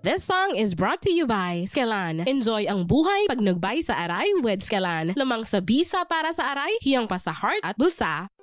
This song is brought to you by Skelan. Enjoy ang buhay pag nagbay sa aray with Skelan. Lamang sa bisa para sa aray, hiyang pa sa heart at bulsa.